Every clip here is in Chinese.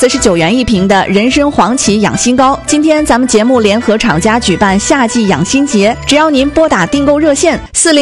149元一瓶的人参黄芪养心膏。今天咱们节目联合厂家举办夏季养心节，只要您拨打订购热线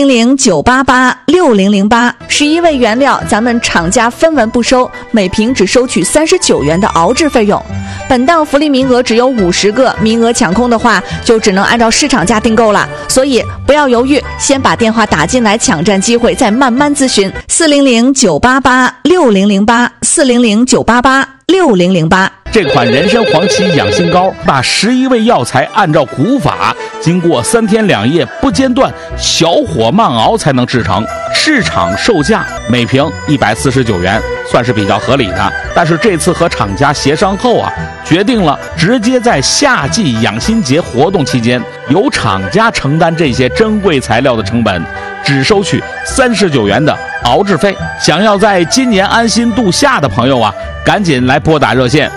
400-988-6008，11位原料咱们厂家分文不收，每瓶只收取39元的熬制费用。本档福利名额只有50个，名额抢空的话就只能按照市场价订购了，所以不要犹豫，先把电话打进来抢占机会，再慢慢咨询。400-988-6008，400-988-6008。 这款人参黄芪养心膏把11味药材按照古法经过3天2夜不间断小火慢熬才能制成，市场售价每瓶149元，算是比较合理的。但是这次和厂家协商后决定了直接在夏季养心节活动期间由厂家承担这些珍贵材料的成本，只收取39元的熬制费。想要在今年安心度夏的朋友赶紧来拨打热线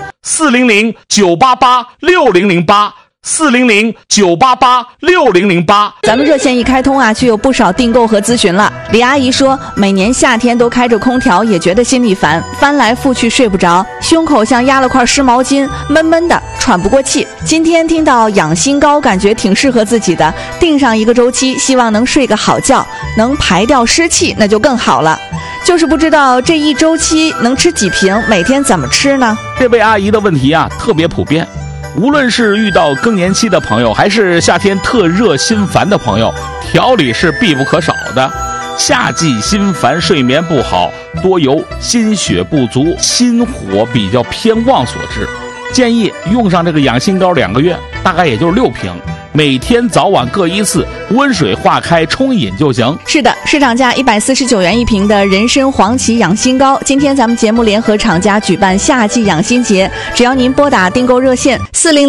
400-988-6008，400-988-6008。 咱们热线一开通就有不少订购和咨询了。李阿姨说，每年夏天都开着空调，也觉得心里烦，翻来覆去睡不着，胸口像压了块湿毛巾，闷闷的，喘不过气。今天听到养心膏，感觉挺适合自己的，定上一个周期，希望能睡个好觉，能排掉湿气，那就更好了。就是不知道这一周期能吃几瓶，每天怎么吃呢？ 这位阿姨的问题特别普遍，无论是遇到更年期的朋友，还是夏天特热心烦的朋友，调理是必不可少的。夏季心烦睡眠不好，多由心血不足、心火比较偏旺所致。建议用上这个养心膏2个月，大概也就是6瓶，每天早晚各1次，温水化开冲饮就行。 是的，市场价149元一瓶的人参黄芪养心膏，今天咱们节目联合厂家举办夏季养心节，只要您拨打订购热线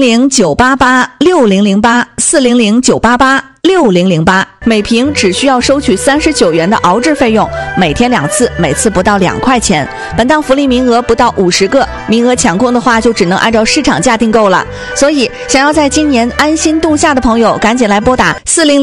400-988-6008，400-988-6008，每瓶只需要收取39元的熬制费用，每天2次，每次不到2块钱。本档福利名额不到50个，名额抢空的话就只能按照市场价订购了。所以想要在今年安心度夏的朋友，赶紧来拨打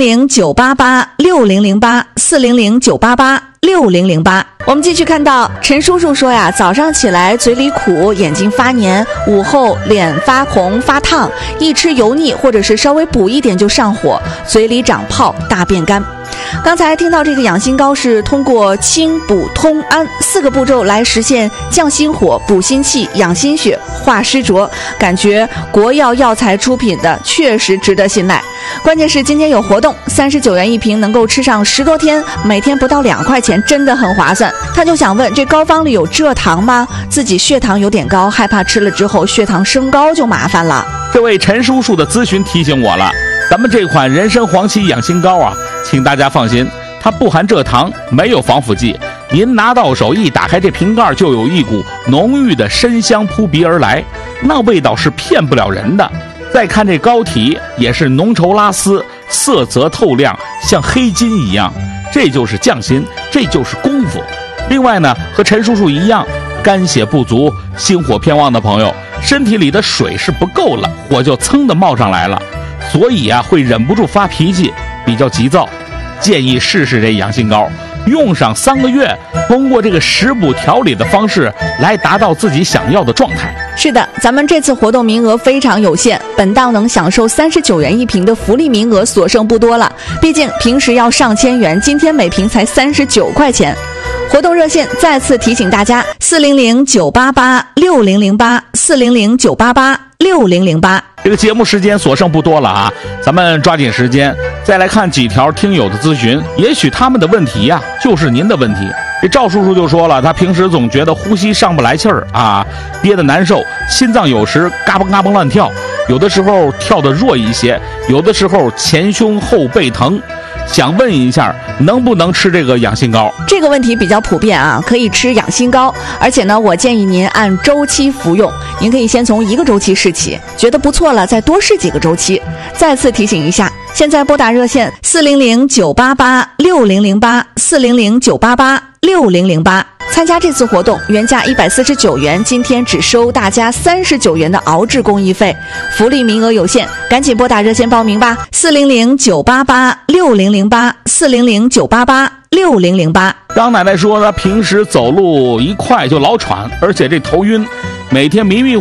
400-988-6008，400-988-6008。我们继续看到陈叔叔说早上起来嘴里苦，眼睛发黏，午后脸发红发烫，一吃油腻或者是稍微补一点就上火，嘴里长泡，大便干。刚才听到这个养心膏是通过清补通安4个步骤来实现降心火、补心气、养心血、化湿浊，感觉国药药材出品的确实值得信赖。关键是今天有活动，39元一瓶，能够吃上10多天，每天不到2块钱，真的很划算。他就想问，这膏方里有蔗糖吗？自己血糖有点高，害怕吃了之后血糖升高就麻烦了。 这位陈叔叔的咨询提醒我了，咱们这款人参黄芪养心膏请大家放心，它不含蔗糖，没有防腐剂，您拿到手一打开这瓶盖，就有一股浓郁的参香扑鼻而来，那味道是骗不了人的。再看这膏体也是浓稠拉丝，色泽透亮，像黑金一样，这就是匠心，这就是功夫。另外呢，和陈叔叔一样，肝血不足、心火偏旺的朋友，身体里的水是不够了，火就噌的冒上来了，所以会忍不住发脾气，比较急躁。建议试试这养心膏，用上3个月，通过这个食补调理的方式来达到自己想要的状态。 是的，咱们这次活动名额非常有限，本档能享受39元一瓶的福利名额所剩不多了，毕竟平时要上千元，今天每瓶才39块钱。活动热线再次提醒大家，400-988-6008，400-988-6008。 这个节目时间所剩不多了咱们抓紧时间再来看几条听友的咨询，也许他们的问题就是您的问题。这赵叔叔就说了，他平时总觉得呼吸上不来气儿憋得难受，心脏有时嘎嘣嘎嘣乱跳，有的时候跳得弱一些，有的时候前胸后背疼，想问一下能不能吃这个养心膏？ 这个问题比较普遍可以吃养心膏，而且呢，我建议您按周期服用，您可以先从1个周期试起，觉得不错了再多试几个周期。再次提醒一下，现在拨打热线400-988-6008，400-988-6008。参加这次活动，原价149元，今天只收大家39元的熬制工艺费，福利名额有限，赶紧拨打热线报名吧，400-988-6008，400-988-6008。 张奶奶说她平时走路一快就老喘，而且这头晕，每天迷迷